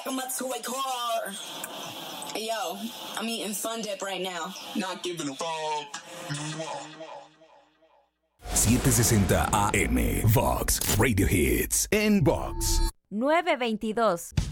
my toy car. Hey, yo, I'm eating Fun Dip right now. Not giving a fuck. 760 AM Vox Radio Hits en Vox. 922.